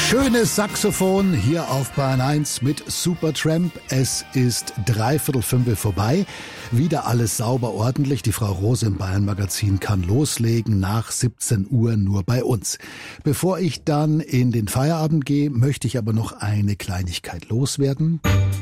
Schönes Saxophon hier auf Bayern 1 mit Supertramp. Es ist 3:45 vorbei. Wieder alles sauber ordentlich. Die Frau Rose im Bayern Magazin kann loslegen nach 17 Uhr nur bei uns. Bevor ich dann in den Feierabend gehe, möchte ich aber noch eine Kleinigkeit loswerden.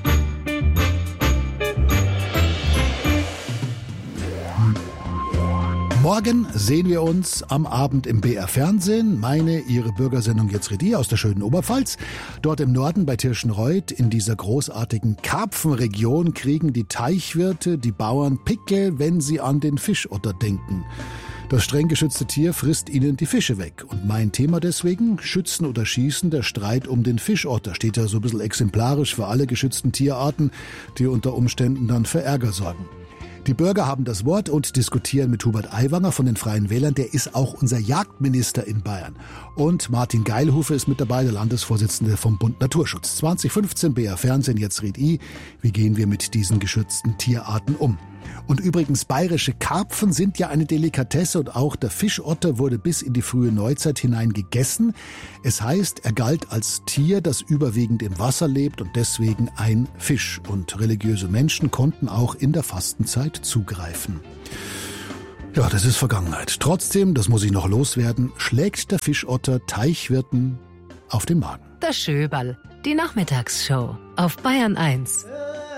Morgen sehen wir uns am Abend im BR Fernsehen. Ihre Bürgersendung Jetzt red ihr aus der schönen Oberpfalz. Dort im Norden bei Tirschenreuth in dieser großartigen Karpfenregion kriegen die Teichwirte, die Bauern Pickel, wenn sie an den Fischotter denken. Das streng geschützte Tier frisst ihnen die Fische weg. Und mein Thema deswegen, Schützen oder Schießen, der Streit um den Fischotter. Steht ja so ein bisschen exemplarisch für alle geschützten Tierarten, die unter Umständen dann für Ärger sorgen. Die Bürger haben das Wort und diskutieren mit Hubert Aiwanger von den Freien Wählern. Der ist auch unser Jagdminister in Bayern. Und Martin Geilhufe ist mit dabei, der Landesvorsitzende vom Bund Naturschutz. 2015 BR Fernsehen, Jetzt red i. Wie gehen wir mit diesen geschützten Tierarten um? Und übrigens, bayerische Karpfen sind ja eine Delikatesse und auch der Fischotter wurde bis in die frühe Neuzeit hinein gegessen. Es heißt, er galt als Tier, das überwiegend im Wasser lebt und deswegen ein Fisch. Und religiöse Menschen konnten auch in der Fastenzeit zugreifen. Ja, das ist Vergangenheit. Trotzdem, das muss ich noch loswerden, schlägt der Fischotter Teichwirten auf den Magen. Das Schöberl, die Nachmittagsshow auf Bayern 1.